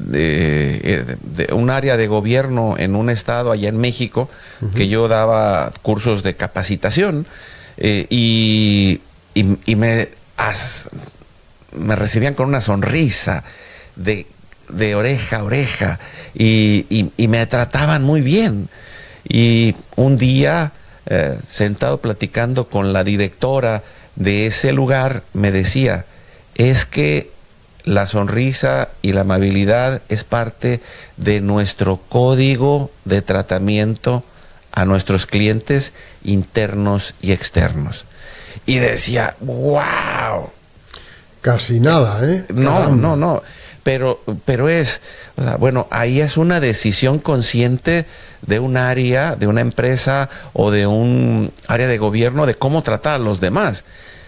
de un área de gobierno en un estado allá en México, que yo daba cursos de capacitación, y me recibían con una sonrisa de oreja a oreja, y me trataban muy bien. Y un día, sentado platicando con la directora de ese lugar, me decía, es que la sonrisa y la amabilidad es parte de nuestro código de tratamiento a nuestros clientes internos y externos. Y decía, wow. Casi nada, ¿eh? No. Pero es, o sea, bueno, ahí es una decisión consciente de un área, de una empresa o de un área de gobierno de cómo tratar a los demás.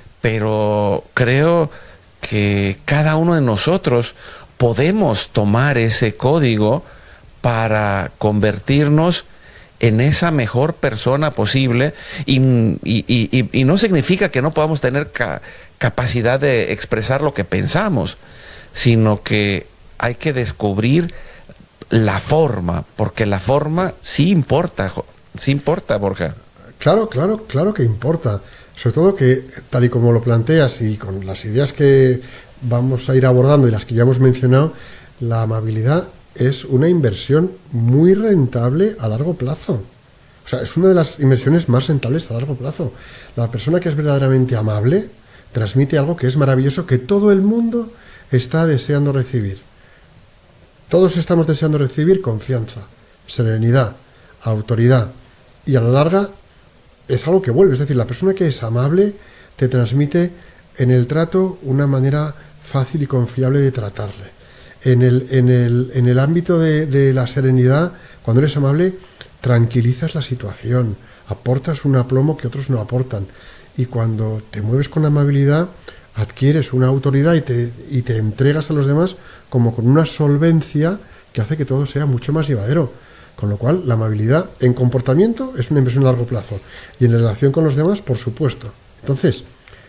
Pero creo que cada uno de nosotros podemos tomar ese código para convertirnos en esa mejor persona posible, y no significa que no podamos tener capacidad de expresar lo que pensamos, sino que hay que descubrir la forma, porque la forma sí importa, Borja. Claro que importa. Sobre todo que, tal y como lo planteas y con las ideas que vamos a ir abordando y las que ya hemos mencionado, la amabilidad es una inversión muy rentable a largo plazo. O sea, es una de las inversiones más rentables a largo plazo. La persona que es verdaderamente amable transmite algo que es maravilloso, que todo el mundo está deseando recibir. Todos estamos deseando recibir confianza, serenidad, autoridad, y a la larga es algo que vuelve. Es decir, la persona que es amable te transmite en el trato una manera fácil y confiable de tratarle. En el ámbito de la serenidad, cuando eres amable, tranquilizas la situación, aportas un aplomo que otros no aportan. Y cuando te mueves con amabilidad, adquieres una autoridad y te entregas a los demás como con una solvencia que hace que todo sea mucho más llevadero. Con lo cual, la amabilidad en comportamiento es una inversión a largo plazo. Y en relación con los demás, por supuesto. Entonces,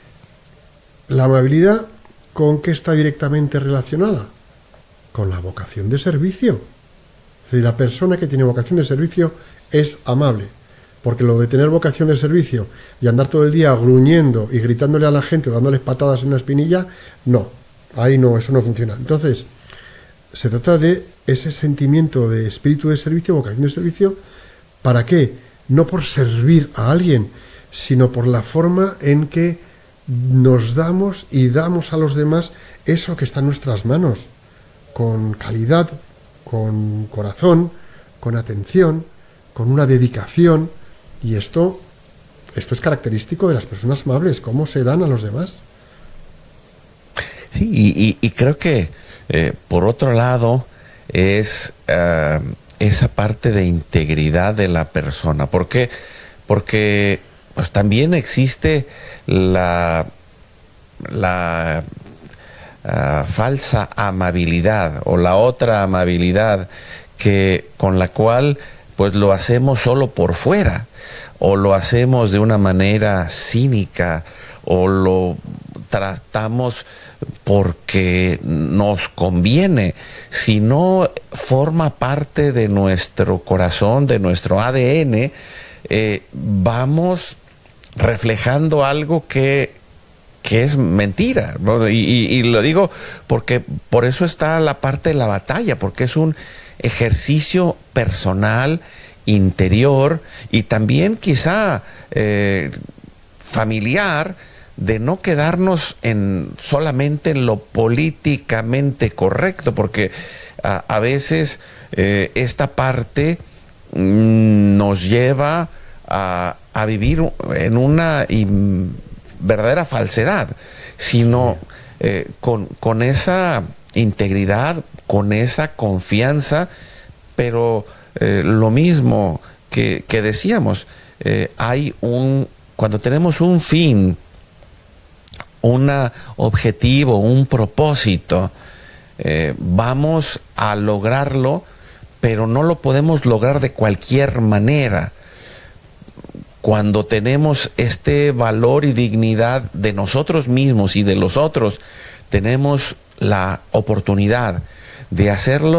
la amabilidad, ¿con qué está directamente relacionada? Con la vocación de servicio. Es decir, la persona que tiene vocación de servicio es amable. Porque lo de tener vocación de servicio y andar todo el día gruñendo y gritándole a la gente o dándoles patadas en la espinilla, no. Ahí no, eso no funciona. Entonces, se trata de ese sentimiento de espíritu de servicio, vocación de servicio. ¿Para qué? No por servir a alguien, sino por la forma en que nos damos y damos a los demás eso que está en nuestras manos, con calidad, con corazón, con atención, con una dedicación. Y esto es característico de las personas amables, cómo se dan a los demás. Sí, y creo que por otro lado es esa parte de integridad de la persona. ¿Por qué? Porque pues también existe la falsa amabilidad, o la otra amabilidad, con la cual pues lo hacemos solo por fuera, o lo hacemos de una manera cínica, o lo tratamos porque nos conviene. Si no forma parte de nuestro corazón, de nuestro ADN, vamos reflejando algo que es mentira, ¿no? Y lo digo porque por eso está la parte de la batalla, porque es un ejercicio personal, interior, y también quizá familiar, de no quedarnos solamente en lo políticamente correcto, porque a veces esta parte nos lleva a vivir en una verdadera falsedad, sino con esa integridad, con esa confianza, pero lo mismo que decíamos, cuando tenemos un fin, un objetivo, un propósito, vamos a lograrlo, pero no lo podemos lograr de cualquier manera. Cuando tenemos este valor y dignidad de nosotros mismos y de los otros, tenemos la oportunidad de hacerlo